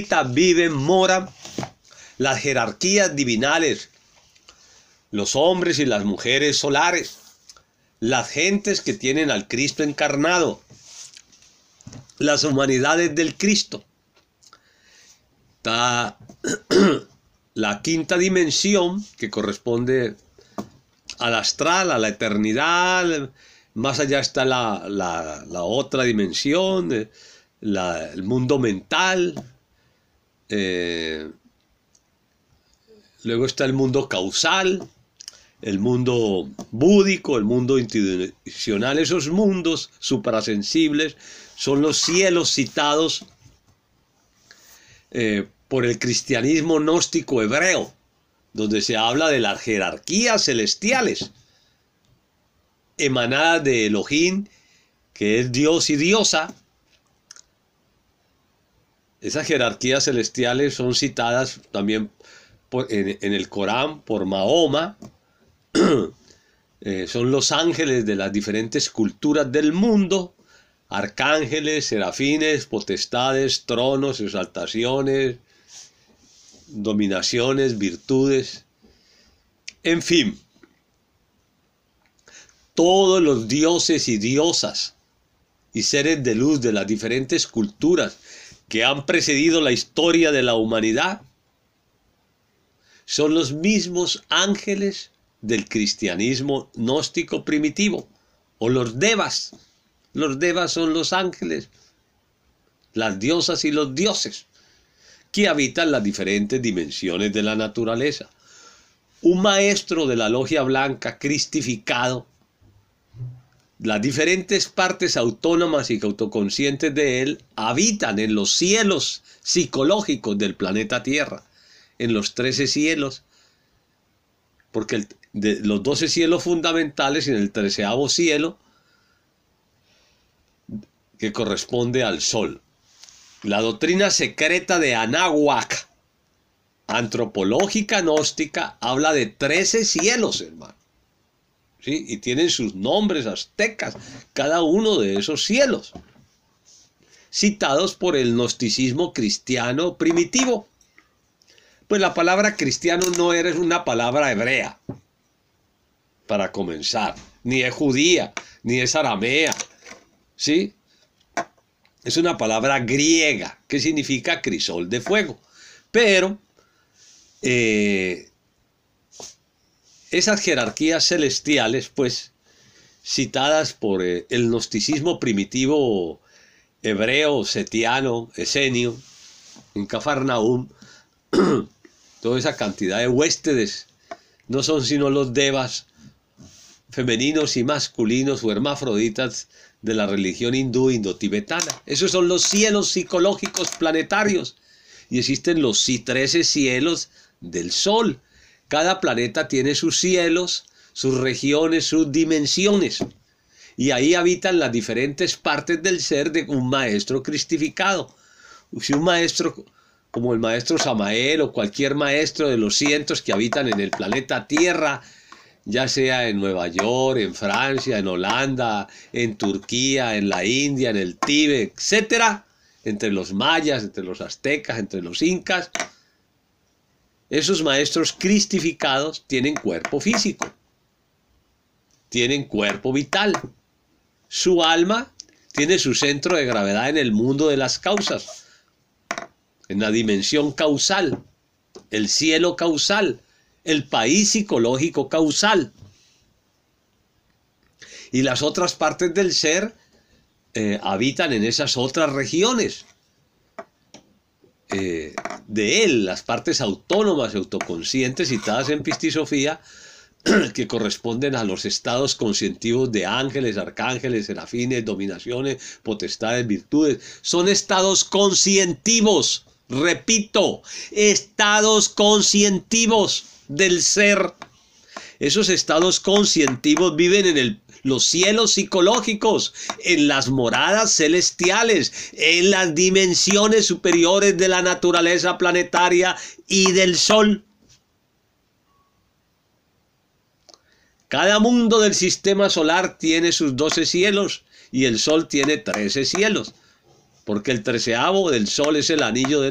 viven, moran las jerarquías divinales, los hombres y las mujeres solares, las gentes que tienen al Cristo encarnado, las humanidades del Cristo. Está la quinta dimensión, que corresponde al astral, a la eternidad. Más allá está la otra dimensión, el mundo mental. Luego está el mundo causal, el mundo búdico, el mundo institucional. Esos mundos suprasensibles son los cielos citados por el cristianismo gnóstico hebreo, donde se habla de las jerarquías celestiales emanadas de Elohim, que es Dios y diosa. Esas jerarquías celestiales son citadas también en el Corán por Mahoma. Son los ángeles de las diferentes culturas del mundo: arcángeles, serafines, potestades, tronos, exaltaciones, dominaciones, virtudes, en fin, todos los dioses y diosas y seres de luz de las diferentes culturas que han precedido la historia de la humanidad son los mismos ángeles del cristianismo gnóstico primitivo, o los devas. Los devas son los ángeles, las diosas y los dioses, que habitan las diferentes dimensiones de la naturaleza. Un maestro de la logia blanca cristificado, las diferentes partes autónomas y autoconscientes de él habitan en los cielos psicológicos del planeta Tierra, en los 13 cielos, porque de los 12 cielos fundamentales, y en el 13º cielo, que corresponde al Sol. La doctrina secreta de Anáhuac, antropológica gnóstica, habla de 13 cielos, hermano. ¿Sí? Y tienen sus nombres aztecas, cada uno de esos cielos, citados por el gnosticismo cristiano primitivo. Pues la palabra cristiano no es una palabra hebrea, para comenzar, ni es judía, ni es aramea, ¿sí? Es una palabra griega que significa crisol de fuego. Pero esas jerarquías celestiales, pues, citadas por el gnosticismo primitivo hebreo, setiano, esenio, en Cafarnaúm, toda esa cantidad de huéspedes, no son sino los devas femeninos y masculinos o hermafroditas de la religión hindú indotibetana. Esos son los cielos psicológicos planetarios. Y existen los 13 cielos del Sol. Cada planeta tiene sus cielos, sus regiones, sus dimensiones. Y ahí habitan las diferentes partes del ser de un maestro cristificado. Si un maestro como el maestro Samael o cualquier maestro de los cientos que habitan en el planeta Tierra, ya sea en Nueva York, en Francia, en Holanda, en Turquía, en la India, en el Tíbet, etcétera, entre los mayas, entre los aztecas, entre los incas, esos maestros cristificados tienen cuerpo físico, tienen cuerpo vital. Su alma tiene su centro de gravedad en el mundo de las causas, en la dimensión causal, el cielo causal, el país psicológico causal. Y las otras partes del ser habitan en esas otras regiones de él, las partes autónomas, autoconscientes, citadas en Pistisofía, que corresponden a los estados conscientivos de ángeles, arcángeles, serafines, dominaciones, potestades, virtudes. Son estados conscientivos, repito, estados conscientivos del ser. Esos estados conscientivos viven en los cielos psicológicos, en las moradas celestiales, en las dimensiones superiores de la naturaleza planetaria y del Sol. Cada mundo del sistema solar tiene sus 12 cielos y el Sol tiene 13 cielos, porque el 13º del Sol es el anillo de